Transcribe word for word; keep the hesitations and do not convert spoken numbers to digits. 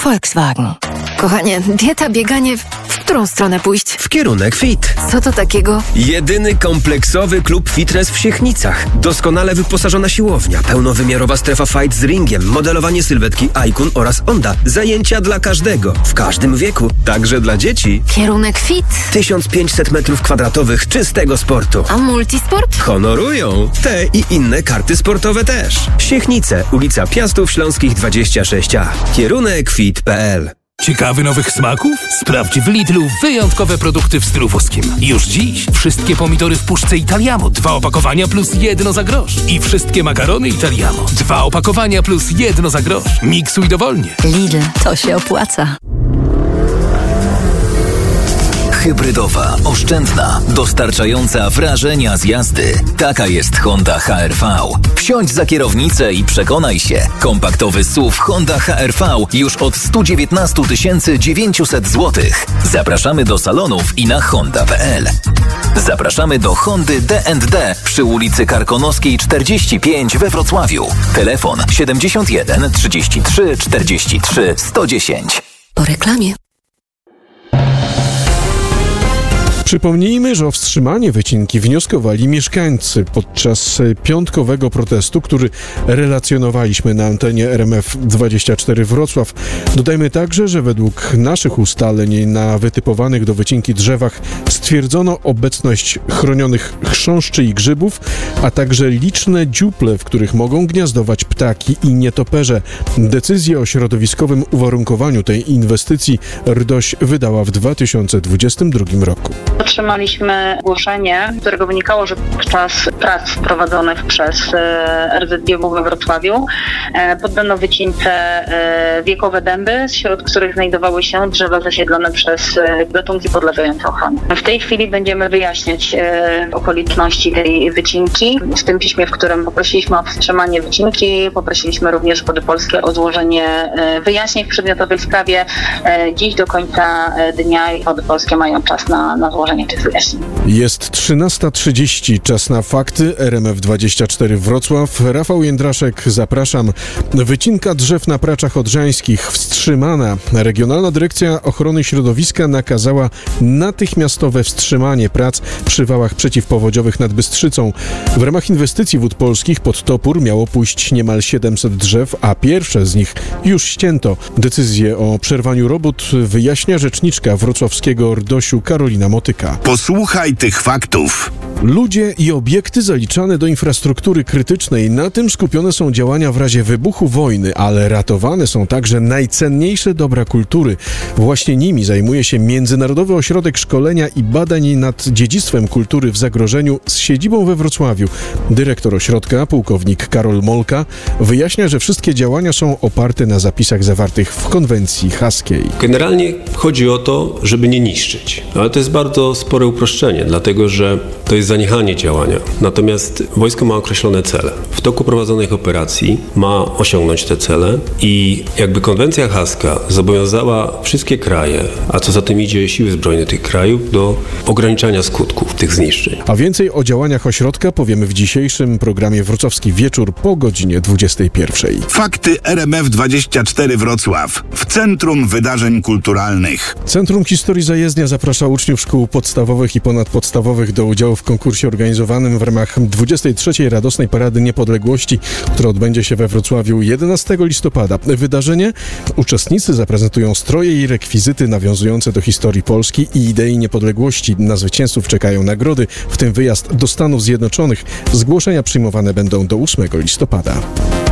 Volkswagen. Kochanie, dieta, bieganie, w, w którą stronę pójść? W kierunek fit. Co to takiego? Jedyny kompleksowy klub fitness w Siechnicach. Doskonale wyposażona siłownia, pełnowymiarowa strefa fight z ringiem, modelowanie sylwetki Icon oraz Onda. Zajęcia dla każdego, w każdym wieku, także dla dzieci. Kierunek fit? tysiąc pięćset metrów kwadratowych czystego sportu. A multisport? Honorują. Te i inne karty sportowe też. Siechnice, ulica Piastów Śląskich dwadzieścia sześć A. Kierunek fit kropka p l. Ciekawy nowych smaków? Sprawdź w Lidlu wyjątkowe produkty w stylu włoskim. Już dziś wszystkie pomidory w puszce Italiamo. Dwa opakowania plus jedno za grosz. I wszystkie makarony Italiamo. Dwa opakowania plus jedno za grosz. Miksuj dowolnie. Lidl, to się opłaca. Hybrydowa, oszczędna, dostarczająca wrażenia z jazdy. Taka jest Honda H R V. Wsiądź za kierownicę i przekonaj się. Kompaktowy S U V Honda H R V już od sto dziewiętnaście tysięcy dziewięćset złotych. Zapraszamy do salonów i na honda kropka p l. Zapraszamy do Hondy D and D przy ulicy Karkonoskiej czterdzieści pięć we Wrocławiu. Telefon siedemdziesiąt jeden trzydzieści trzy czterdzieści trzy sto dziesięć. Po reklamie. Przypomnijmy, że o wstrzymanie wycinki wnioskowali mieszkańcy podczas piątkowego protestu, który relacjonowaliśmy na antenie R M F dwadzieścia cztery Wrocław. Dodajmy także, że według naszych ustaleń na wytypowanych do wycinki drzewach stwierdzono obecność chronionych chrząszczy i grzybów, a także liczne dziuple, w których mogą gniazdować ptaki i nietoperze. Decyzję o środowiskowym uwarunkowaniu tej inwestycji R D O Ś wydała w dwa tysiące dwudziestym drugim roku. Otrzymaliśmy zgłoszenie, z którego wynikało, że podczas prac prowadzonych przez R Z G W we Wrocławiu poddano wycince wiekowe dęby, wśród których znajdowały się drzewa zasiedlone przez gatunki podlegające ochronie. W tej chwili będziemy wyjaśniać okoliczności tej wycinki. W tym piśmie, w którym poprosiliśmy o wstrzymanie wycinki, poprosiliśmy również Wody Polskie o złożenie wyjaśnień w przedmiotowej sprawie. Dziś do końca dnia Wody Polskie mają czas na, na złożenie tych wyjaśnień. Jest trzynasta trzydzieści, czas na fakty. R M F dwadzieścia cztery Wrocław. Rafał Jędraszek, zapraszam. Wycinka drzew na Praczach Odrzańskich wstrzymana. Regionalna Dyrekcja Ochrony Środowiska nakazała natychmiastowe wstrzymanie prac przy wałach przeciwpowodziowych nad Bystrzycą. W ramach inwestycji Wód Polskich pod topór miało pójść niemal siedemset drzew, a pierwsze z nich już ścięto. Decyzję o przerwaniu robót wyjaśnia rzeczniczka wrocławskiego R D O Ś-u Karolina Motyka. Posłuchaj tych faktów. Ludzie i obiekty zaliczane do infrastruktury krytycznej. Na tym skupione są działania w razie wybuchu wojny, ale ratowane są także najcenniejsze dobra kultury. Właśnie nimi zajmuje się Międzynarodowy Ośrodek Szkolenia i Badań nad Dziedzictwem Kultury w Zagrożeniu z siedzibą we Wrocławiu. Dyrektor ośrodka, pułkownik Karol Molka, wyjaśnia, że wszystkie działania są oparte na zapisach zawartych w konwencji haskiej. Generalnie chodzi o to, żeby nie niszczyć, ale to jest bardzo spore uproszczenie, dlatego że to jest zaniechanie działania. Natomiast wojsko ma określone cele. W toku prowadzonych operacji ma osiągnąć te cele i jakby konwencja haska zobowiązała wszystkie kraje, a co za tym idzie siły zbrojne tych krajów, do ograniczania skutków tych zniszczeń. A więcej o działaniach ośrodka powiemy w dzisiejszym programie Wrocławski Wieczór po godzinie dwudziestej pierwszej. Fakty R M F dwadzieścia cztery Wrocław. W Centrum Wydarzeń Kulturalnych. Centrum Historii Zajezdnia zaprasza uczniów szkół podstawowych i ponadpodstawowych do udziału w konkursie organizowanym w ramach dwudziestej trzeciej Radosnej Parady Niepodległości, która odbędzie się we Wrocławiu jedenastego listopada. Wydarzenie uczestnicy zaprezentują stroje i rekwizyty nawiązujące do historii Polski i idei niepodległości. Na zwycięzców czekają nagrody, w tym wyjazd do Stanów Zjednoczonych. Zgłoszenia przyjmowane będą do ósmego listopada.